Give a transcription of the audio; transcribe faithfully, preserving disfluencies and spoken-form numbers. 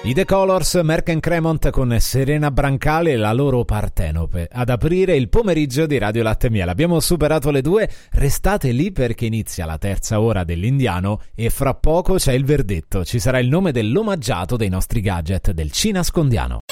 I The Colors, Merck and Cremont con Serena Brancale e la loro Partenope ad aprire il pomeriggio di Radio Latte e Miele. Abbiamo superato le due, restate lì perché inizia la terza ora dell'Indiano e fra poco c'è il verdetto, ci sarà il nome dell'omaggiato dei nostri gadget del Cinascondiano.